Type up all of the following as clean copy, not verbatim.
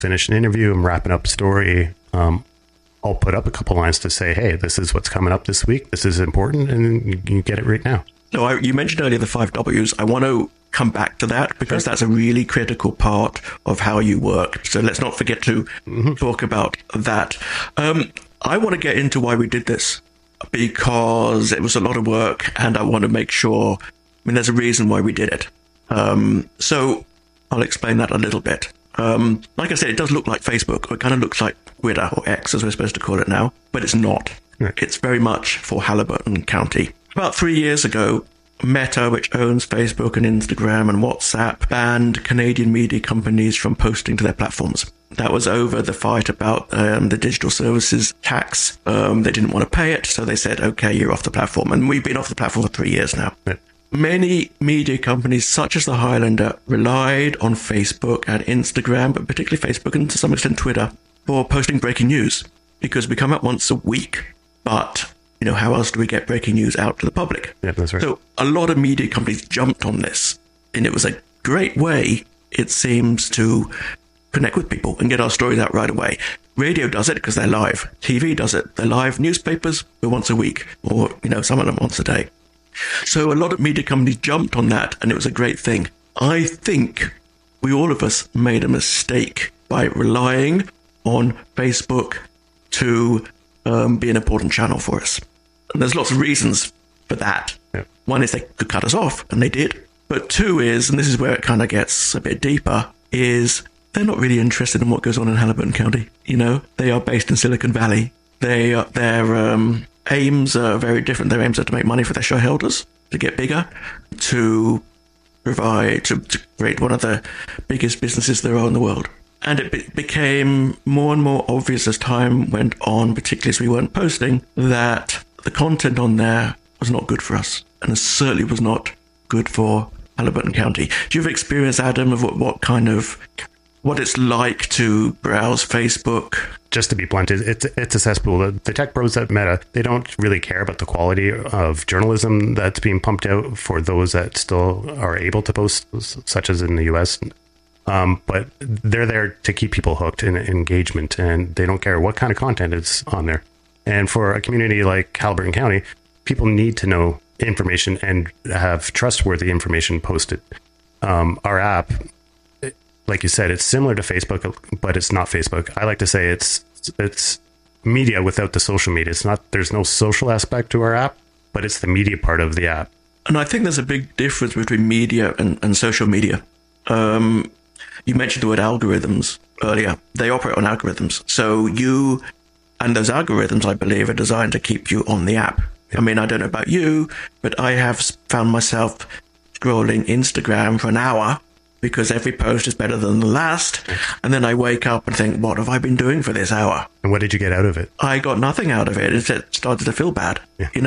finish an interview, I'm wrapping up a story, I'll put up a couple lines to say, hey, this is what's coming up this week. This is important, and you get it right now. No, you mentioned earlier the 5 Ws. I want to come back to that because that's a really critical part of how you work. So let's not forget to talk about that. I want to get into why we did this because it was a lot of work, and I want to make sure, there's a reason why we did it. So I'll explain that a little bit. Like I said, it does look like Facebook, or it kind of looks like Twitter or X, as we're supposed to call it now, but it's not. Right. It's very much for Haliburton County. About 3 years ago, Meta, which owns Facebook and Instagram and WhatsApp, banned Canadian media companies from posting to their platforms. That was over the fight about the digital services tax. They didn't want to pay it, so they said, okay, you're off the platform. And we've been off the platform for 3 years now. Right. Many media companies, such as the Highlander, relied on Facebook and Instagram, but particularly Facebook and to some extent Twitter, for posting breaking news, because we come out once a week. But, how else do we get breaking news out to the public? Yeah, that's right. So a lot of media companies jumped on this, and it was a great way, it seems, to connect with people and get our stories out right away. Radio does it because they're live. TV does it. They're live. Newspapers, we're once a week, or, some of them once a day. So a lot of media companies jumped on that, and it was a great thing. I think all of us made a mistake by relying on Facebook to be an important channel for us. And there's lots of reasons for that. Yeah. One is they could cut us off, and they did. But 2 is, and this is where it kind of gets a bit deeper, is they're not really interested in what goes on in Haliburton County. They are based in Silicon Valley. Their aims are very different. Their aims are to make money for their shareholders, to get bigger, to provide, to create one of the biggest businesses there are in the world. And it became more and more obvious as time went on, particularly as we weren't posting, that the content on there was not good for us. And it certainly was not good for Haliburton County. Do you have experience, Adam, of what it's like to browse Facebook? Just to be blunt, it's a cesspool. The tech bros at Meta, they don't really care about the quality of journalism that's being pumped out for those that still are able to post, such as in the US. But they're there to keep people hooked in engagement, and they don't care what kind of content is on there. And for a community like Haliburton County, people need to know information and have trustworthy information posted. Our app, like you said, it's similar to Facebook, but it's not Facebook. I like to say it's media without the social media. There's no social aspect to our app, but it's the media part of the app. And I think there's a big difference between media and social media. You mentioned the word algorithms earlier. They operate on algorithms. So and those algorithms, I believe, are designed to keep you on the app. Yeah. I don't know about you, but I have found myself scrolling Instagram for an hour because every post is better than the last. And then I wake up and think, what have I been doing for this hour? And what did you get out of it? I got nothing out of it. It started to feel bad,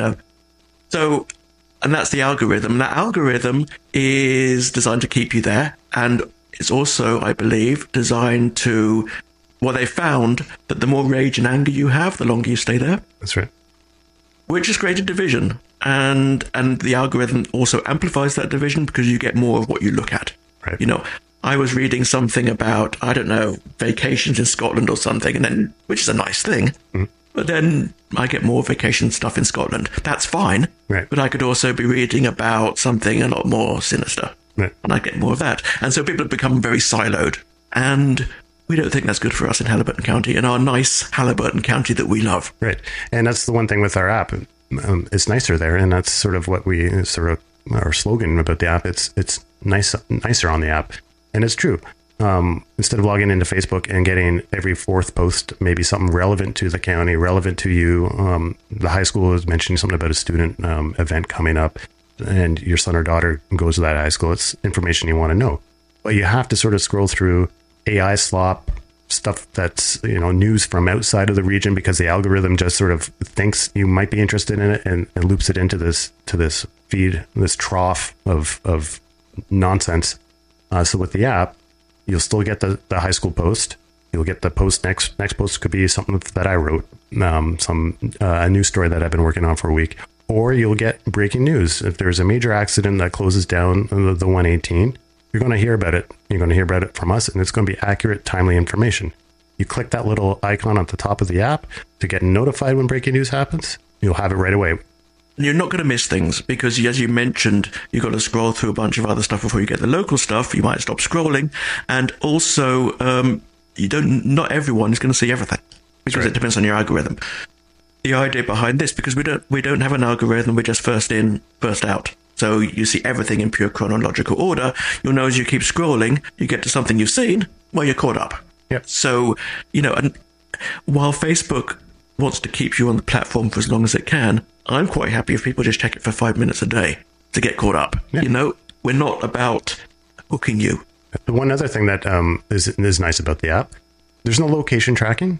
So, and that's the algorithm. That algorithm is designed to keep you there. And it's also, I believe, designed to, they found that the more rage and anger you have, the longer you stay there. That's right. Which has created division. And the algorithm also amplifies that division because you get more of what you look at. Right. I was reading something about, I don't know, vacations in Scotland or something, and then, which is a nice thing. Mm-hmm. But then I get more vacation stuff in Scotland. That's fine. Right. But I could also be reading about something a lot more sinister. Right. And I get more of that. And so people have become very siloed. And we don't think that's good for us in Haliburton County, in our nice Haliburton County that we love. Right. And that's the one thing with our app. It's nicer there. And that's sort of what our slogan about the app. It's nicer on the app. And it's true. Instead of logging into Facebook and getting every 4th post, maybe something relevant to the county, relevant to you. The high school is mentioning something about a student event coming up, and your son or daughter goes to that high school. It's information you want to know. But you have to sort of scroll through AI slop, stuff that's, news from outside of the region, because the algorithm just sort of thinks you might be interested in it and loops it into this feed, this trough of nonsense. So with the app, you'll still get the high school post. You'll get the post next post could be something that I wrote, a news story that I've been working on for a week. Or you'll get breaking news. If there's a major accident that closes down the 118, you're going to hear about it, You're going to hear about it from us, and it's going to be accurate, timely information. You click that little icon at the top of the app to get notified when breaking news happens. You'll have it right away. You're not going to miss things because, as you mentioned, you've got to scroll through a bunch of other stuff before you get the local stuff. You might stop scrolling. And also, not everyone is going to see everything because it depends on your algorithm. The idea behind this, because we don't have an algorithm, we're just first in, first out. So you see everything in pure chronological order. You'll know as you keep scrolling, you get to something you've seen, well, you're caught up. Yep. So, and while Facebook wants to keep you on the platform for as long as it can, I'm quite happy if people just check it for 5 minutes a day to get caught up. Yeah. We're not about hooking you. One other thing that is nice about the app, there's no location tracking.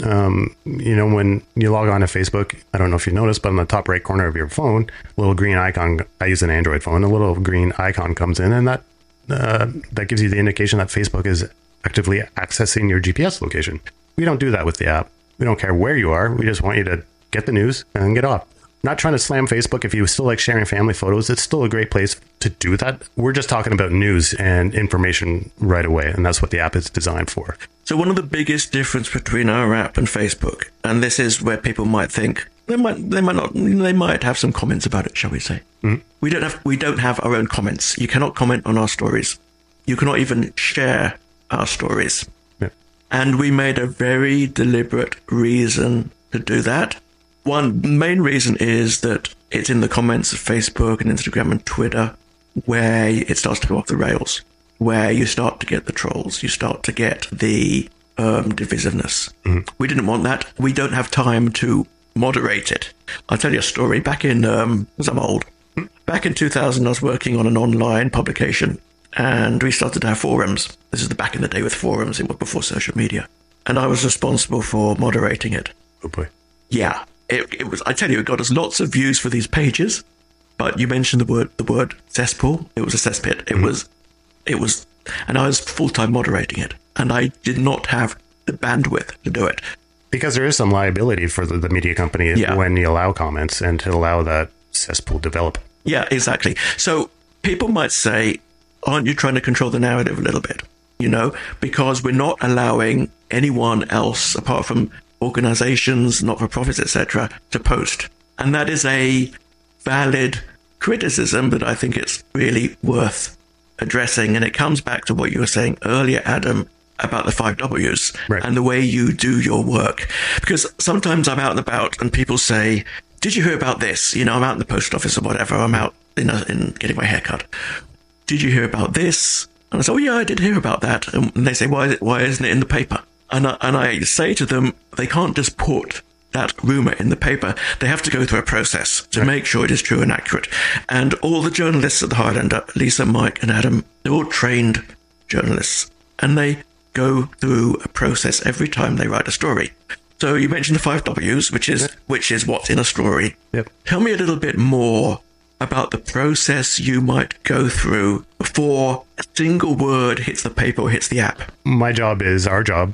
When you log on to Facebook, I don't know if you noticed, but on the top right corner of your phone, a little green icon, I use an Android phone, a little green icon comes in, and that gives you the indication that Facebook is actively accessing your GPS location. We don't do that with the app. We don't care where you are. We just want you to get the news and get off. Not trying to slam Facebook. If you still like sharing family photos, it's still a great place to do that. We're just talking about news and information right away, and that's what the app is designed for. So one of the biggest difference between our app and Facebook, and this is where people might think they might have some comments about it, shall we say? Mm-hmm. We don't have our own comments. You cannot comment on our stories. You cannot even share our stories. Yeah. And we made a very deliberate reason to do that. One main reason is that it's in the comments of Facebook and Instagram and Twitter where it starts to go off the rails, where you start to get the trolls, you start to get the divisiveness. Mm-hmm. We didn't want that. We don't have time to moderate it. I'll tell you a story. Back in, because I'm old, back in 2000, I was working on an online publication and we started to have forums. This is the back in the day with forums. It was before social media. And I was responsible for moderating it. Oh boy. Yeah. It was, I tell you, it got us lots of views for these pages, but you mentioned the word cesspool. It was a cesspit. It was, and I was full-time moderating it, and I did not have the bandwidth to do it. Because there is some liability for the media company when you allow comments and to allow that cesspool develop. Yeah, exactly. So people might say, aren't you trying to control the narrative a little bit? Because we're not allowing anyone else apart from organizations, not-for-profits, etc., to post. And that is a valid criticism that I think it's really worth addressing. And it comes back to what you were saying earlier, Adam, about the 5 Ws and the way you do your work. Because sometimes I'm out and about and people say, did you hear about this? I'm out in the post office or whatever. I'm out in getting my hair cut. Did you hear about this? And I say, oh, yeah, I did hear about that. And they say, why isn't it in the paper? And I say to them, they can't just put that rumor in the paper. They have to go through a process to make sure it is true and accurate. And all the journalists at the Highlander, Lisa, Mike, and Adam, they're all trained journalists. And they go through a process every time they write a story. So you mentioned the 5 Ws, which is what's in a story. Yep. Tell me a little bit more about the process you might go through before a single word hits the paper or hits the app. Our job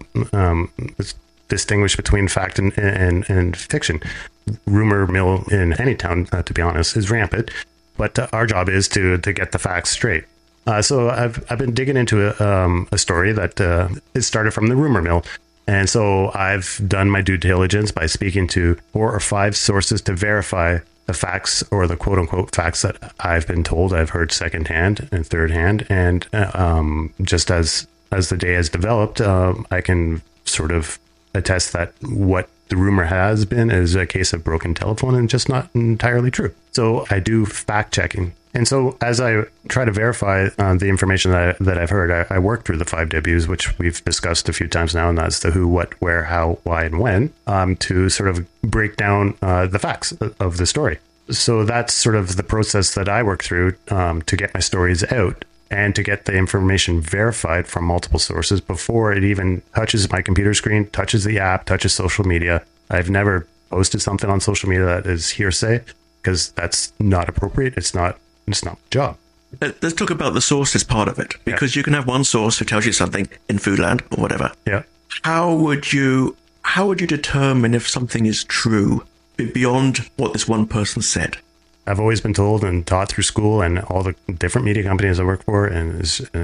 is distinguish between fact and fiction. Rumor mill in any town, to be honest, is rampant, but our job is to get the facts straight. So I've been digging into a story that it started from the rumor mill. And so I've done my due diligence by speaking to 4 or 5 sources to verify the facts, or the quote-unquote facts that I've been told, I've heard secondhand and thirdhand. And just as the day has developed, I can sort of attest that what the rumor has been is a case of broken telephone and just not entirely true. So I do fact-checking. And so as I try to verify the information that I've heard, I work through the 5 Ws, which we've discussed a few times now, and that's the who, what, where, how, why, and when, to sort of break down the facts of the story. So that's sort of the process that I work through to get my stories out and to get the information verified from multiple sources before it even touches my computer screen, touches the app, touches social media. I've never posted something on social media that is hearsay, because that's not appropriate. It's not my job. Let's talk about the sources part of it, because you can have one source who tells you something in Foodland or whatever. Yeah. How would you determine if something is true beyond what this one person said? I've always been told and taught through school and all the different media companies I work for, and it's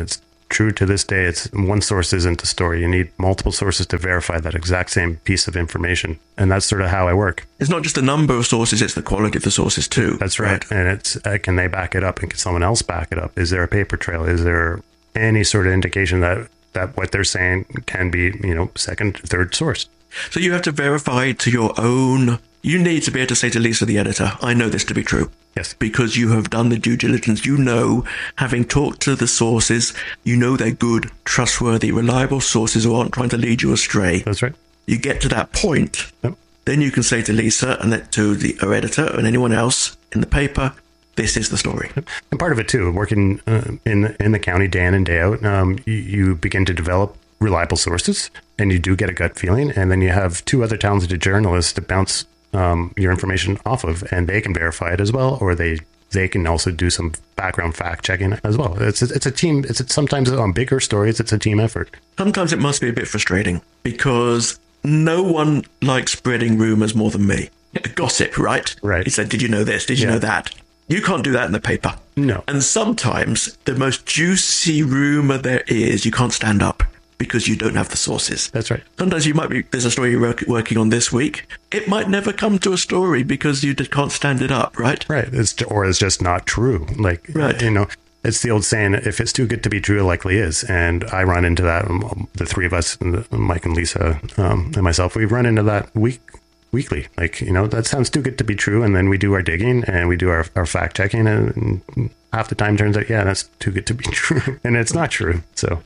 true to this day. It's one source isn't the story. You need multiple sources to verify that exact same piece of information. And that's sort of how I work. It's not just the number of sources, it's the quality of the sources too. That's right. And it's, can they back it up, and can someone else back it up? Is there a paper trail? Is there any sort of indication that what they're saying can be, second, third source? So you have to verify to your own. You need to be able to say to Lisa, the editor, I know this to be true. Yes. Because you have done the due diligence. Having talked to the sources, they're good, trustworthy, reliable sources who aren't trying to lead you astray. That's right. You get to that point, then you can say to Lisa and then to our editor and anyone else in the paper, this is the story. And part of it too, working in the county day in and day out, you begin to develop reliable sources, and you do get a gut feeling, and then you have two other talented journalists to bounce your information off of, and they can verify it as well, or they can also do some background fact checking as well. It's a team. Sometimes on bigger stories, it's a team effort. Sometimes it must be a bit frustrating because no one likes spreading rumors more than me. Gossip, right? Right. He said, did you know this? Did you know that? You can't do that in the paper. No. And sometimes the most juicy rumor there is, you can't stand up because you don't have the sources. That's right. Sometimes there's a story you're working on this week. It might never come to a story because you just can't stand it up, right? Right. It's just not true. Right. It's the old saying, if it's too good to be true, it likely is. And I run into that. The three of us, Mike and Lisa and myself, we run into that weekly. That sounds too good to be true. And then we do our digging and we do our fact checking, and half the time turns out, that's too good to be true. And it's not true. So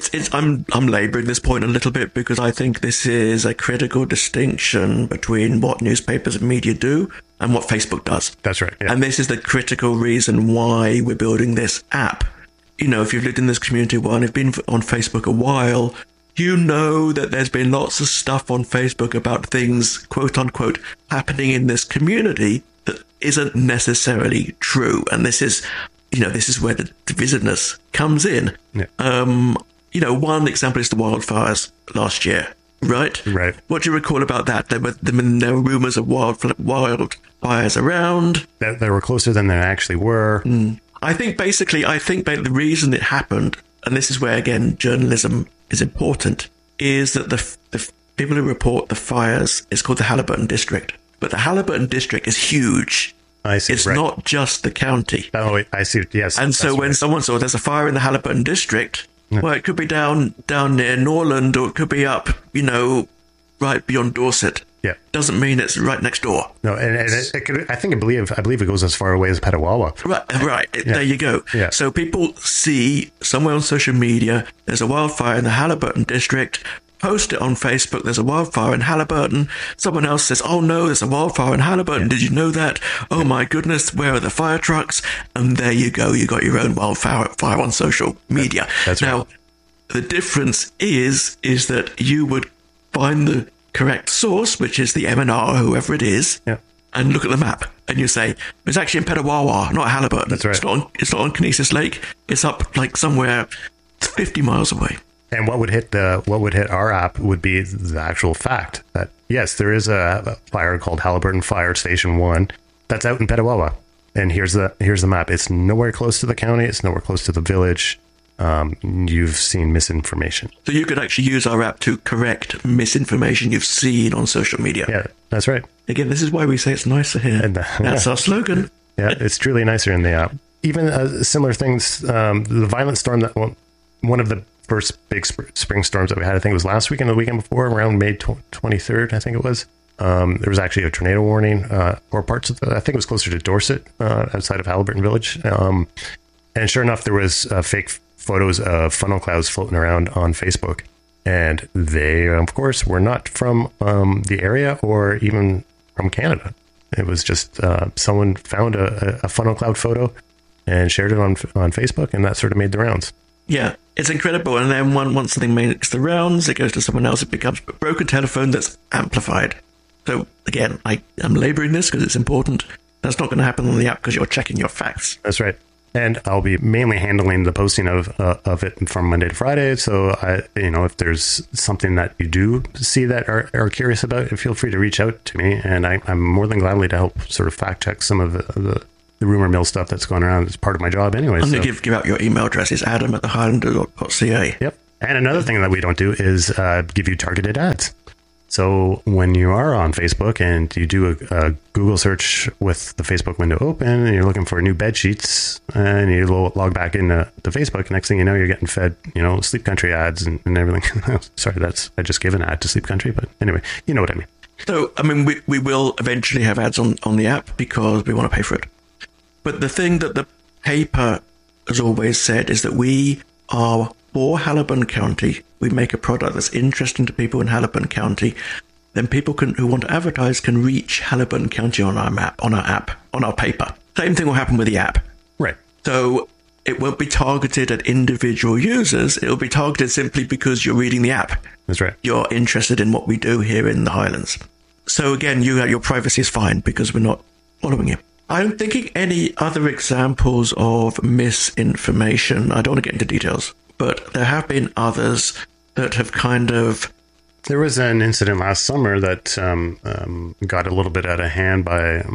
I'm laboring this point a little bit because I think this is a critical distinction between what newspapers and media do and what Facebook does. That's right. Yeah. And this is the critical reason why we're building this app. If you've lived in this community a while and have been on Facebook a while, you know that there's been lots of stuff on Facebook about things, quote unquote, happening in this community that isn't necessarily true. And this is where the divisiveness comes in. Yeah. One example is the wildfires last year, right? Right. What do you recall about that? There were rumors of wildfires around. They were closer than they actually were. I think the reason it happened, and this is where, again, journalism is important, is that the people who report the fires is called the Haliburton District. But the Haliburton District is huge. I see. It's not just the county. Oh, I see. Yes. And so when someone saw there's a fire in the Haliburton District, well, it could be down near Norland, or it could be up, right beyond Dorset. Yeah. Doesn't mean it's right next door. No, and it could, I believe it goes as far away as Petawawa. Right. Yeah. There you go. Yeah. So people see somewhere on social media, there's a wildfire in the Haliburton District, post it on Facebook, there's a wildfire in Haliburton. Someone else says, oh no, there's a wildfire in Haliburton. Yeah. Did you know that? Oh my goodness, where are the fire trucks? And there you go. You got your own wildfire on social media. That's right. Now, the difference is that you would find the correct source, which is the MNR, whoever it is, and look at the map, and you say, it's actually in Petawawa, not Haliburton. That's right. It's not on Kinesis Lake. It's up somewhere 50 miles away. And what would hit our app would be the actual fact that, yes, there is a fire called Haliburton Fire Station 1 that's out in Petawawa. And here's the map. It's nowhere close to the county. It's nowhere close to the village. You've seen misinformation. So you could actually use our app to correct misinformation you've seen on social media. Yeah, that's right. Again, this is why we say it's nicer here. And, that's our slogan. Yeah, it's truly nicer in the app. Even similar things, the violent storm, one of the first big spring storms that we had, I think it was last weekend or the weekend before, around May 23rd, I think it was. There was actually a tornado warning, or parts of I think it was closer to Dorset, outside of Haliburton Village. And sure enough, there was fake photos of funnel clouds floating around on Facebook. And they, of course, were not from the area or even from Canada. It was just someone found a funnel cloud photo and shared it on Facebook, and that sort of made the rounds. Yeah, it's incredible. And then once something makes the rounds, it goes to someone else. It becomes a broken telephone that's amplified. So again, I'm laboring this because it's important. That's not going to happen on the app because you're checking your facts. That's right. And I'll be mainly handling the posting of it from Monday to Friday. So, if there's something that you do see that are curious about, feel free to reach out to me. And I'm more than gladly to help sort of fact check some of the rumor mill stuff that's going around is part of my job anyway. I'm going to give out your email address. It's adam@thehighlander.ca. Yep. And another thing that we don't do is give you targeted ads. So when you are on Facebook and you do a Google search with the Facebook window open and you're looking for new bed sheets and you log back into Facebook, next thing you know, you're getting fed, Sleep Country ads and everything. Sorry, I just gave an ad to Sleep Country, but anyway, you know what I mean. So, we will eventually have ads on the app because we want to pay for it. But the thing that the paper has always said is that we are for Haliburton County. We make a product that's interesting to people in Haliburton County. Then people who want to advertise can reach Haliburton County on our map, on our paper. Same thing will happen with the app. Right. So it won't be targeted at individual users. It'll be targeted simply because you're reading the app. That's right. You're interested in what we do here in the Highlands. So again, your privacy is fine because we're not following you. I'm thinking any other examples of misinformation. I don't want to get into details, but there have been others that have kind of... There was an incident last summer that got a little bit out of hand by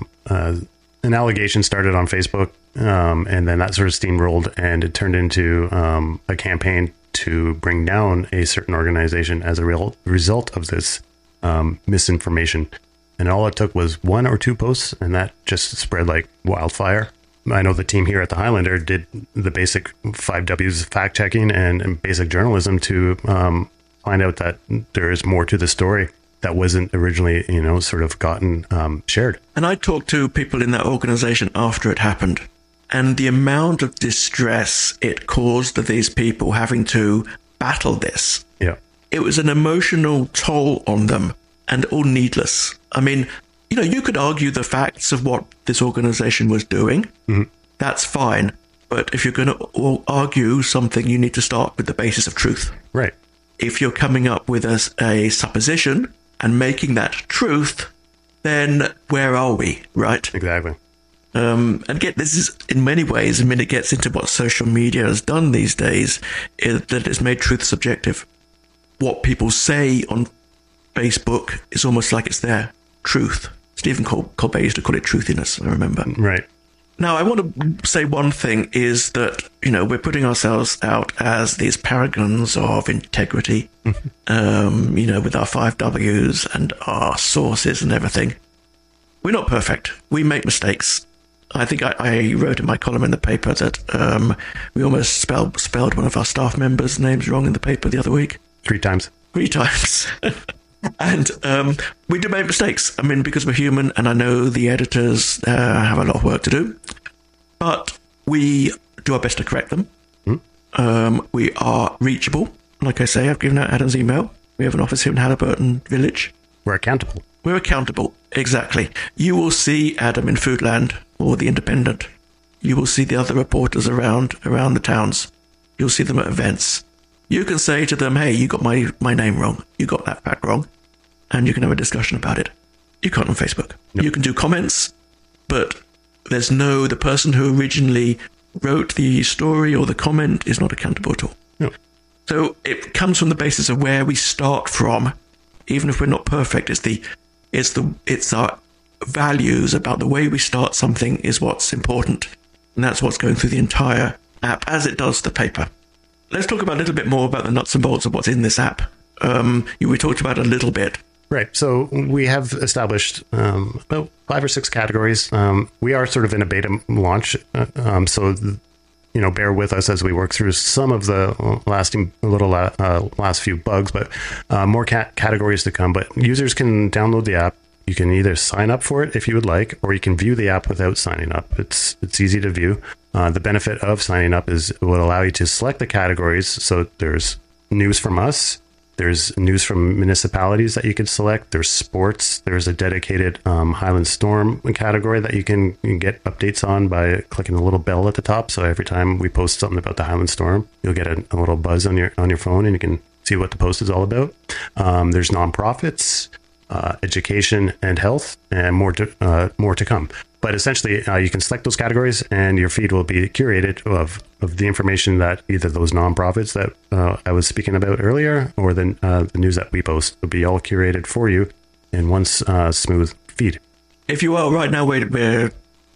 an allegation started on Facebook, and then that sort of steamrolled, and it turned into a campaign to bring down a certain organization as a result of this misinformation. And all it took was 1 or 2 posts, and that just spread like wildfire. I know the team here at the Highlander did the basic 5 W's fact checking and basic journalism to find out that there is more to the story that wasn't originally, sort of gotten shared. And I talked to people in that organization after it happened, and the amount of distress it caused to these people having to battle this. Yeah. It was an emotional toll on them, and all needless. I mean, you could argue the facts of what this organization was doing. Mm-hmm. That's fine. But if you're going to argue something, you need to start with the basis of truth. Right. If you're coming up with a supposition and making that truth, then where are we, right? Exactly. And again, this is in many ways, it gets into what social media has done these days, is that it's made truth subjective. What people say on Facebook is almost like it's their truth. Stephen Colbert used to call it truthiness, I remember. Right. Now, I want to say one thing is that, we're putting ourselves out as these paragons of integrity, with our 5 W's and our sources and everything. We're not perfect. We make mistakes. I think I wrote in my column in the paper that we almost spelled one of our staff members' names wrong in the paper the other week. 3 times. 3 times. And we do make mistakes. Because we're human, and I know the editors have a lot of work to do. But we do our best to correct them. We are reachable. Like I say, I've given out Adam's email. We have an office here in Haliburton Village. We're accountable. We're accountable, exactly. You will see Adam in Foodland or The Independent. You will see the other reporters around the towns. You'll see them at events. You can say to them, hey, you got my name wrong. You got that fact wrong. And you can have a discussion about it. You can't on Facebook. Nope. You can do comments, but there's the person who originally wrote the story or the comment is not accountable at all. No. So it comes from the basis of where we start from. Even if we're not perfect, it's our values about the way we start something is what's important. And that's what's going through the entire app, as it does the paper. Let's talk about a little bit more about the nuts and bolts of what's in this app. We talked about it a little bit. Right. So we have established about 5 or 6 categories. We are sort of in a beta launch. So, bear with us as we work through some of the last few bugs, but more categories to come. But users can download the app. You can either sign up for it if you would like, or you can view the app without signing up. It's easy to view. The benefit of signing up is it will allow you to select the categories. So there's news from us. There's news from municipalities that you can select. There's sports. There's a dedicated Highland Storm category that you can get updates on by clicking the little bell at the top. So every time we post something about the Highland Storm, you'll get a little buzz on your phone, and you can see what the post is all about. There's nonprofits, education, and health, and more to come. But essentially, you can select those categories, and your feed will be curated of the information that either those nonprofits that I was speaking about earlier, or the news that we post will be all curated for you in one smooth feed. If you are right now, we're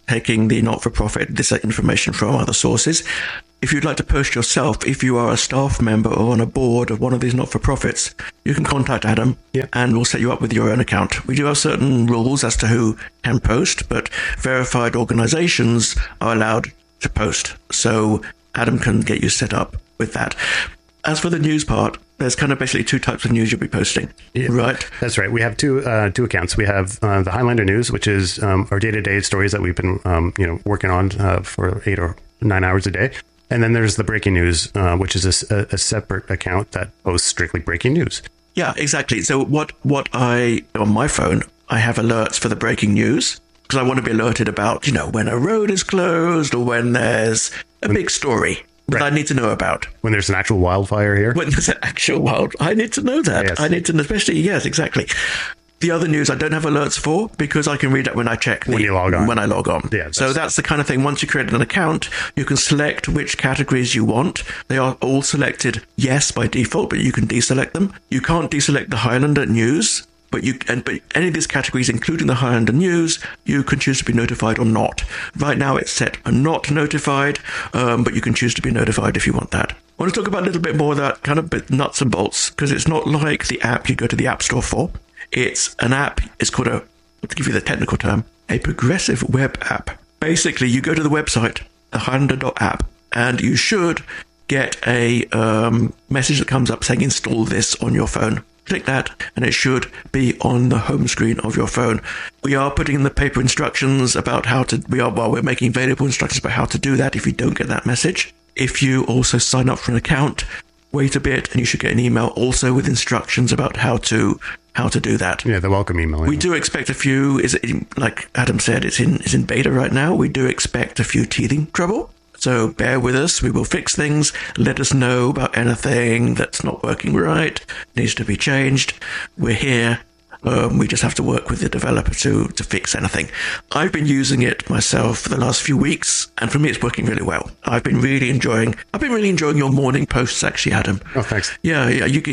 taking the not-for-profit, this information from other sources. If you'd like to post yourself, if you are a staff member or on a board of one of these not-for-profits, you can contact Adam and we'll set you up with your own account. We do have certain rules as to who can post, but verified organizations are allowed to post. So Adam can get you set up with that. As for the news part, there's kind of basically two types of news you'll be posting, right? That's right. We have two accounts. We have the Highlander News, which is our day-to-day stories that we've been working on for 8 or 9 hours a day. And then there's the breaking news, which is a separate account that posts strictly breaking news. Yeah, exactly. So what I, on my phone, I have alerts for the breaking news because I want to be alerted about, when a road is closed or when there's a big story that I need to know about. When there's an actual wildfire here? When there's an actual wildfire. I need to know that. Yes. I need to, especially, yes, exactly. The other news I don't have alerts for because I can read it when I check when you log on. When I log on. Yeah, so that's the kind of thing. Once you create an account, you can select which categories you want. They are all selected yes by default, but you can deselect them. You can't deselect the Highlander News, but any of these categories, including the Highlander News, you can choose to be notified or not. Right now it's set not notified, but you can choose to be notified if you want that. I want to talk about a little bit more of that kind of bit nuts and bolts because it's not like the app you go to the App Store for. It's an app. It's called to give you the technical term, a progressive web app. Basically, you go to the website, thehighlander.app, and you should get a message that comes up saying install this on your phone. Click that, and it should be on the home screen of your phone. We are putting in the paper instructions about we're making available instructions about how to do that if you don't get that message. If you also sign up for an account, wait a bit, and you should get an email also with instructions about how to do that. Yeah, the welcome email. We do expect a few, like Adam said, it's in beta right now. We do expect a few teething trouble. So bear with us. We will fix things. Let us know about anything that's not working right, needs to be changed. We're here. We just have to work with the developer to fix anything. I've been using it myself for the last few weeks, and for me, it's working really well. I've been really enjoying your morning posts, actually, Adam. Oh, thanks. Yeah.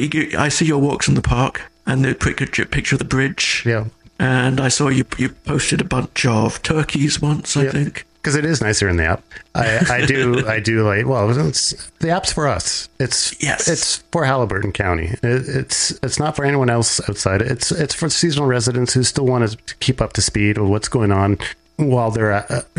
I see your walks in the park and the picture of the bridge. Yeah. And I saw you posted a bunch of turkeys once, I think. Because it is nicer in the app. I do like, the app's for us. It's for Haliburton County. It's not for anyone else outside. It's for seasonal residents who still want to keep up to speed with what's going on while they're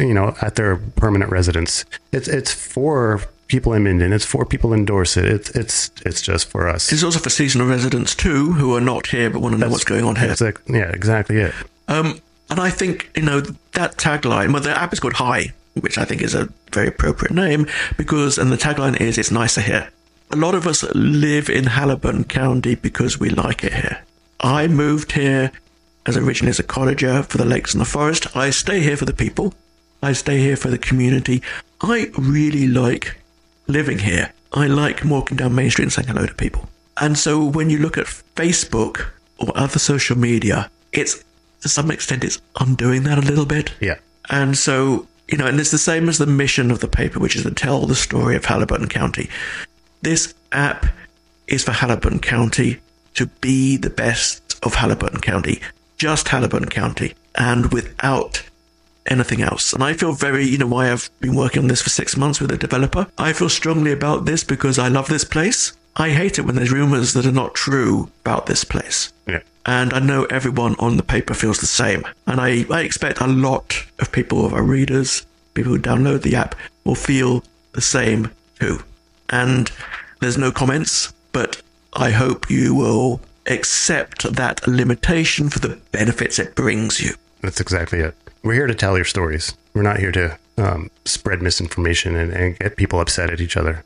at their permanent residence. It's for people in Minden. It's for people in Dorset. It's just for us. It's also for seasonal residents too who are not here but want to know what's going on here. Yeah, exactly it. And I think, that tagline, the app is called Hi, which I think is a very appropriate name and the tagline is, it's nicer here. A lot of us live in Haliburton County because we like it here. I moved here originally as a cottager for the lakes and the forest. I stay here for the people. I stay here for the community. I really like living here. I like walking down Main Street and saying hello to people. And so when you look at Facebook or other social media, to some extent, it's undoing that a little bit. Yeah. And so, and it's the same as the mission of the paper, which is to tell the story of Haliburton County. This app is for Haliburton County to be the best of Haliburton County, just Haliburton County, and without anything else. And I feel very, why I've been working on this for 6 months with a developer. I feel strongly about this because I love this place. I hate it when there's rumors that are not true about this place. Yeah. And I know everyone on the paper feels the same. And I expect a lot of people, our readers, people who download the app, will feel the same too. And there's no comments, but I hope you will accept that limitation for the benefits it brings you. That's exactly it. We're here to tell your stories. We're not here to spread misinformation and get people upset at each other.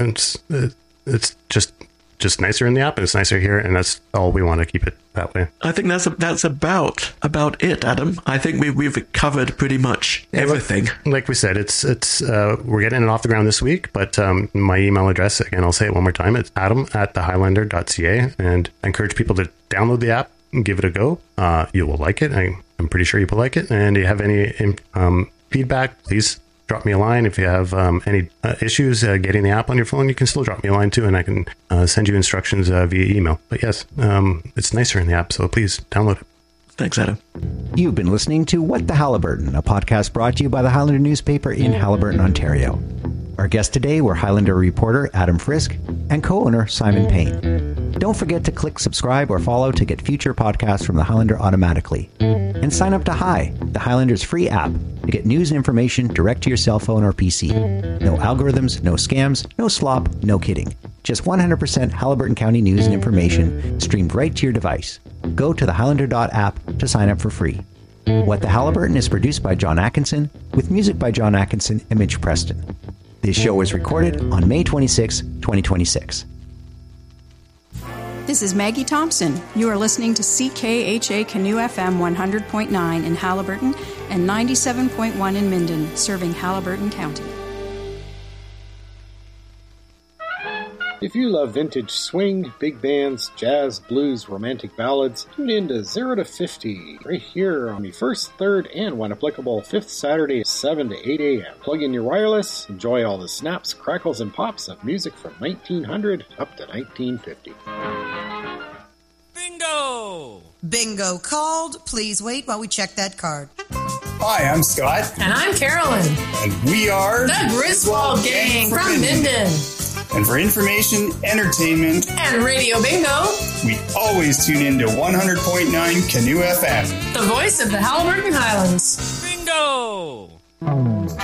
It's just nicer in the app, and it's nicer here, and that's all we want to keep it that way. I think that's about it, Adam. I think we've covered pretty much everything. Like we said, it's we're getting it off the ground this week, but my email address, again, I'll say it one more time, it's adam@thehighlander.ca, and I encourage people to download the app and give it a go. You will like it. I'm pretty sure you will like it. And if you have any feedback, please drop me a line. If you have any issues getting the app on your phone, you can still drop me a line too, and I can send you instructions via email. But yes, it's nicer in the app, so please download it. Thanks, Adam. You've been listening to What the Halliburton, a podcast brought to you by the Highlander newspaper in Halliburton, Ontario. Our guests today were Highlander reporter Adam Frisk and co-owner Simon Payne. Don't forget to click subscribe or follow to get future podcasts from the Highlander automatically. And sign up to Hi, the Highlander's free app, to get news and information direct to your cell phone or PC. No algorithms, no scams, no slop, no kidding. Just 100% Halliburton County news and information streamed right to your device. Go to the Highlander.app to sign up for free. What the Halliburton is produced by John Atkinson, with music by John Atkinson and Mitch Preston. This show was recorded on May 26, 2026. This is Maggie Thompson. You are listening to CKHA Canoe FM 100.9 in Halliburton and 97.1 in Minden, serving Halliburton County. If you love vintage swing, big bands, jazz, blues, romantic ballads, tune in to 0 to 50 right here on the first, third, and when applicable, fifth Saturday, 7 to 8 a.m. Plug in your wireless, enjoy all the snaps, crackles, and pops of music from 1900 up to 1950. Bingo! Bingo called. Please wait while we check that card. Hi, I'm Scott. And I'm Carolyn. And we are the Griswold Gang from Minden. And for information, entertainment, and Radio Bingo, we always tune in to 100.9 Canoe FM. The voice of the Halliburton Highlands. Bingo!